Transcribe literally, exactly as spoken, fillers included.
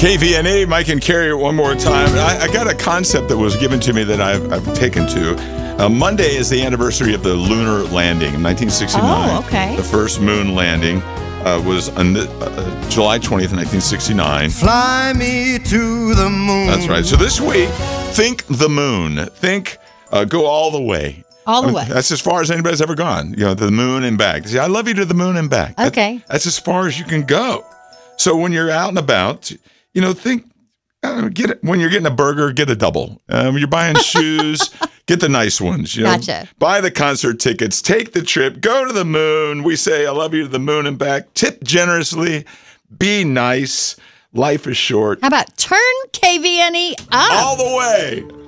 K V N A, Mike and Carrie one more time. I, I got a concept that was given to me that I've, I've taken to. Uh, Monday is the anniversary of the lunar landing in nineteen sixty-nine. Oh, okay. The first moon landing uh, was on the, uh, July twentieth, nineteen sixty-nine. Fly me to the moon. That's right. So this week, think the moon. Think, uh, go all the way. All the I mean, way. That's as far as anybody's ever gone. You know, the moon and back. See, I love you to the moon and back. That- Okay. that's as far as you can go. So when you're out and about, you know, think, uh, get it, when you're getting a burger, get a double. Um, when you're buying shoes, get the nice ones. You know? Gotcha. Buy the concert tickets, take the trip, go to the moon. We say, I love you to the moon and back. Tip generously. Be nice. Life is short. How about turn K V N E up? All the way.